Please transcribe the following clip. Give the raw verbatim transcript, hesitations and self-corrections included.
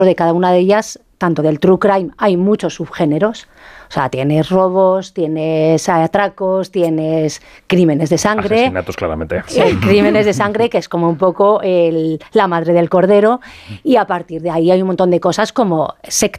de cada una de ellas, tanto del true crime, hay muchos subgéneros. O sea, tienes robos, tienes atracos, tienes crímenes de sangre. Asesinatos, claramente. Eh, crímenes de sangre, que es como un poco el, la madre del cordero. Y a partir de ahí hay un montón de cosas como sectas.